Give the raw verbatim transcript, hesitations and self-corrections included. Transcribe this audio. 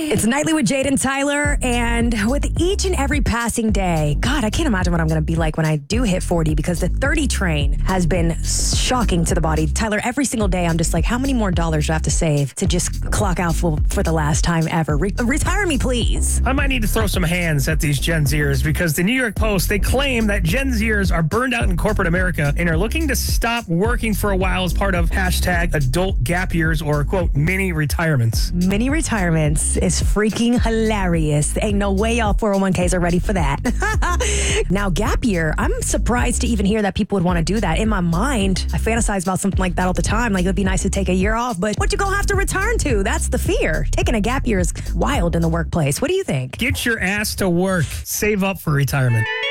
It's Nightly with Jade and Tyler, and with each and every passing day, God, I can't imagine what I'm going to be like when I do hit forty, because the thirty train has been shocking to the body. Tyler, every single day, I'm just like, how many more dollars do I have to save to just clock out for, for the last time ever? Re- retire me, please. I might need to throw some hands at these Gen Zers, because the New York Post, they claim that Gen Zers are burned out in corporate America and are looking to stop working for a while as part of hashtag adult gap years, or, quote, mini retirements. Mini retirements is freaking hilarious. Ain't no way y'all four oh one k's are ready for that. Now, gap year, I'm surprised to even hear that people would want to do that. In my mind, I fantasize about something like that all the time. Like, it'd be nice to take a year off, but what you gonna have to return to? That's the fear. Taking a gap year is wild in the workplace. What do you think? Get your ass to work. Save up for retirement.